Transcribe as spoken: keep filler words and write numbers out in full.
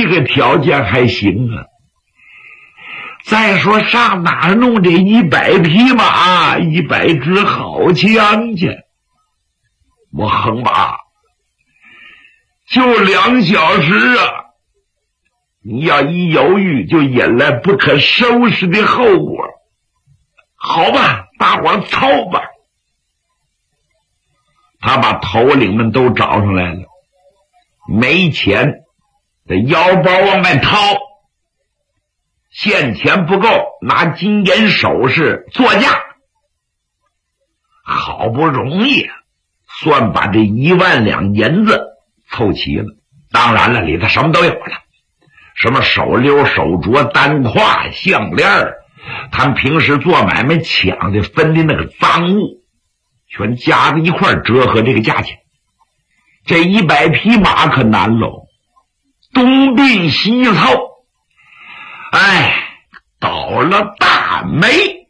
个条件还行啊。再说上哪儿弄这一百匹马，一百支好枪去？我哼吧，就两小时啊！你要一犹豫，就引来不可收拾的后果。好吧，大伙儿操吧！他把头领们都找上来了，没钱，这腰包往外掏，现钱不够，拿金银首饰作价，好不容易算把这一万两银子凑齐了。当然了，里头什么都有了，什么手溜、手镯、单胯、项链，他们平时做买卖抢的分的那个赃物，全加在一块折合这个价钱。这一百匹马可难喽，东并西凑，哎，倒了大霉。